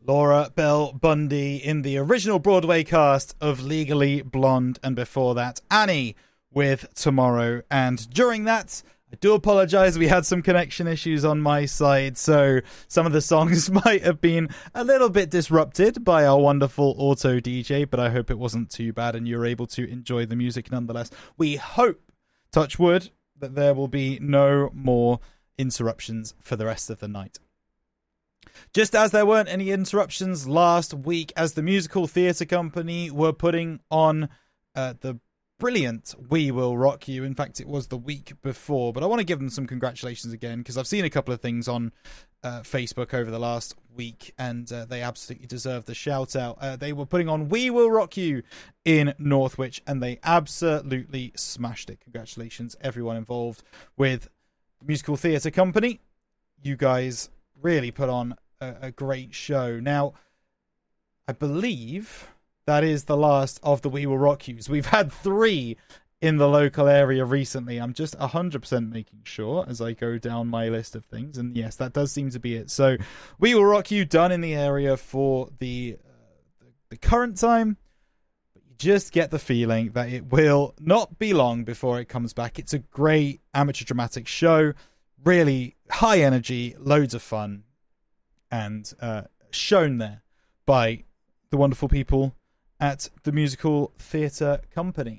Laura Bell Bundy in the original Broadway cast of Legally Blonde, and before that, Annie with Tomorrow. And during that, I do apologise, we had some connection issues on my side, so some of the songs might have been a little bit disrupted by our wonderful auto DJ, but I hope it wasn't too bad and you're able to enjoy the music nonetheless. We hope, touch wood, that there will be no more interruptions for the rest of the night. Just as there weren't any interruptions last week as the Musical Theatre Company were putting on the brilliant We Will Rock You. In fact, it was the week before, but I want to give them some congratulations again because I've seen a couple of things on Facebook over the last week and they absolutely deserve the shout out. They were putting on We Will Rock You in Northwich and they absolutely smashed it. Congratulations everyone involved with the Musical Theatre Company. You guys really put on a great show. Now, I believe that is the last of the We Will Rock Yous. We've had 3 in the local area recently. I'm just 100% making sure as I go down my list of things. And yes, that does seem to be it. So We Will Rock You done in the area for the current time. But you just get the feeling that it will not be long before it comes back. It's a great amateur dramatic show. Really high energy, loads of fun. And shown there by the wonderful people at the Musical Theatre Company.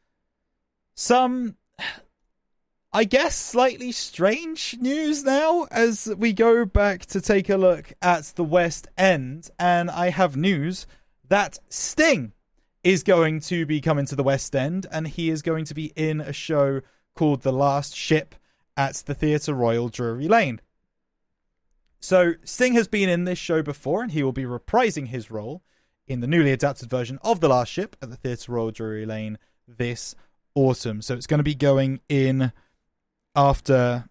Some, I guess, slightly strange news now as we go back to take a look at the West End. And I have news that Sting is going to be coming to the West End and he is going to be in a show called The Last Ship at the Theatre Royal Drury Lane. So Sting has been in this show before and he will be reprising his role in the newly adapted version of The Last Ship at the Theatre Royal Drury Lane this autumn. So it's going to be going in after,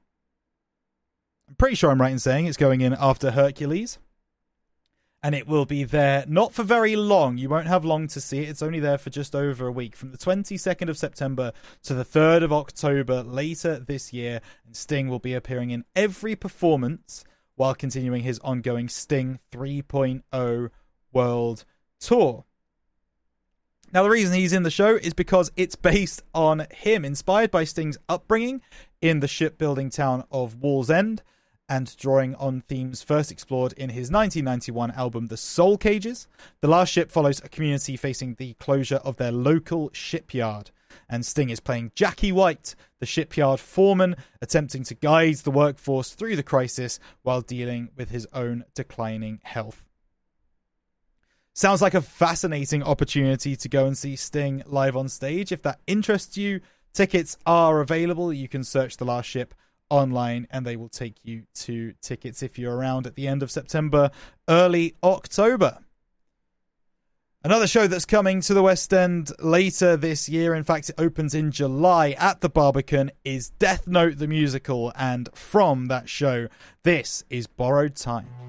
I'm pretty sure I'm right in saying it's going in after Hercules. And it will be there not for very long. You won't have long to see it. It's only there for just over a week, from the 22nd of September to the 3rd of October later this year. And Sting will be appearing in every performance while continuing his ongoing Sting 3.0 World Tour. Now, the reason he's in the show is because it's based on him, inspired by Sting's upbringing in the shipbuilding town of Wallsend, and drawing on themes first explored in his 1991 album The Soul Cages. The Last Ship follows a community facing the closure of their local shipyard. And Sting is playing Jackie White, the shipyard foreman, attempting to guide the workforce through the crisis while dealing with his own declining health. Sounds like a fascinating opportunity to go and see Sting live on stage. If that interests you, tickets are available. You can search The Last Ship online and they will take you to tickets if you're around at the end of September, early October. Another show that's coming to the West End later this year, in fact it opens in July at the Barbican, is Death Note the Musical, and from that show, this is Borrowed Time.